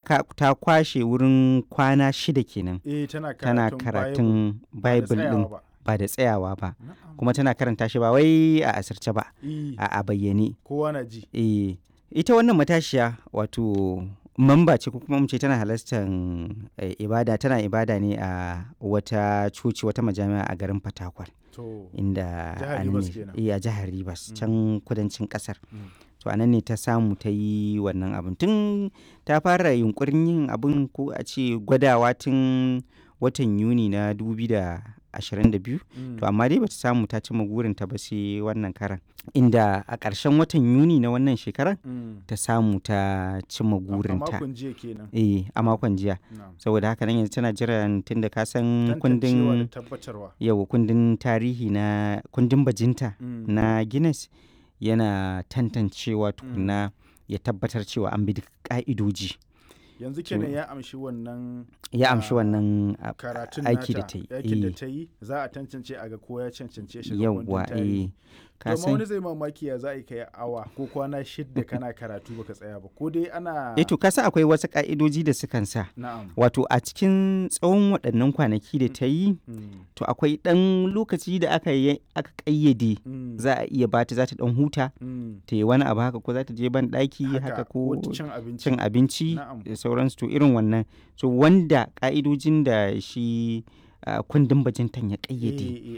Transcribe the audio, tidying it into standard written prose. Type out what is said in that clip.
ta kwashe wurin kwana 6 kenan tana karatun Bible ɗin ba da tsayawa ba, kuma tana karanta shi ba wai a asirce ba, a bayyane. Kowa na ji. Ita wannan matashiya wato mamba ce ko kuma mu ce tana halartar ibada, tana ibada ne a wata coci, wata majami'a a garin Fatakwal. Inda a jihar Rivers can kudancin kasar. To a nan ne ta samu ta yi wannan abin. Tun ta fara yunkurin yin abin ko a ce gwadawa tun watan Yuni na 2022, to amma dai bata samu ta cimma gurinta ba sai wannan karan. Inda a ƙarshen watan Yuni na wannan shekarar ta samu ta cimma gurinta. A makon jiya kenan. A makon jiya. Saboda haka nan yanzu tana jiran, tunda ka san kundin kundin tarihi na kundin bajinta na Guinness yana tantancewa tukuna ya tabbatar cewa an bi duk ka'idoji. Yanzu kenan ya amshi wannan karatun aiki da ta yi, za a tantance a ga ko ya cancance shi ga kundin tarihi. Domin wani zai mamaki ya za a yi kai awa ko kwana 6 kana karatu baka tsaya ba, ko dai ana to kasa akwai wasu ka'idoji da sukan sa. Wato a cikin tsawon waɗannan kwanaki da ta yi, to akwai ɗan lokaci da aka ƙayyade za a iya bata, za ta ɗan huta ta yi wani abu haka, ko za ta je ban ɗaki haka ko cin abinci da sauransu, to irin wannan. So wanda ka'idojin da shi kundin bajintan ya ƙayyade